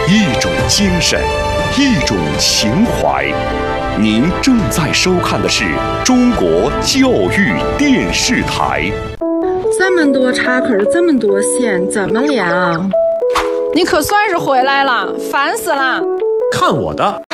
一种精神，一种情怀。您正在收看的是中国教育电视台。 这么多插口，这么多线，怎么量？ 你可算是回来了，烦死了！ 看我的！